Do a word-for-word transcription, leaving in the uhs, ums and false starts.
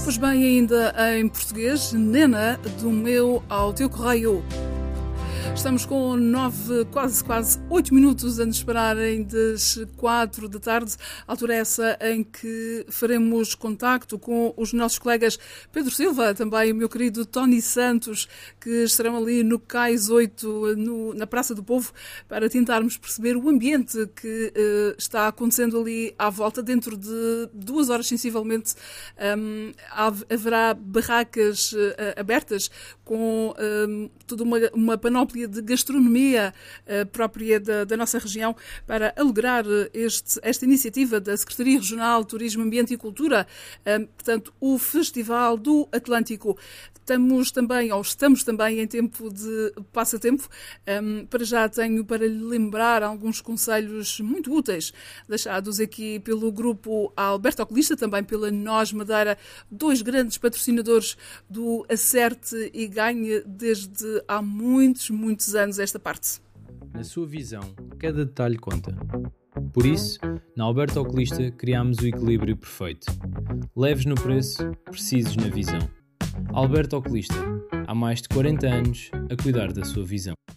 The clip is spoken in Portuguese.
Pois bem, ainda em português, Nena, do meu ao teu correio. Estamos com nove, quase, quase oito minutos a nos esperarem das quatro da tarde, altura essa em que faremos contacto com os nossos colegas Pedro Silva, também o meu querido Tony Santos, que estarão ali no Cais oito, no, na Praça do Povo, para tentarmos perceber o ambiente que uh, está acontecendo ali à volta. Dentro de duas horas, sensivelmente, um, haverá barracas uh, abertas com um, toda uma, uma panóplia de gastronomia uh, própria da, da nossa região para alegrar este, esta iniciativa da Secretaria Regional de Turismo, Ambiente e Cultura, um, portanto, o Festival do Atlântico. Estamos também, ou estamos também em tempo de passatempo. Um, para já tenho para lhe lembrar alguns conselhos muito úteis deixados aqui pelo grupo Alberto Oculista, também pela Nós Madeira, dois grandes patrocinadores do Acerte e Ganhe desde há muitos, muitos anos esta parte. Na sua visão, cada detalhe conta. Por isso, na Alberto Oculista criámos o equilíbrio perfeito. Leves no preço, precisos na visão. Alberto Oculista, há mais de quarenta anos a cuidar da sua visão.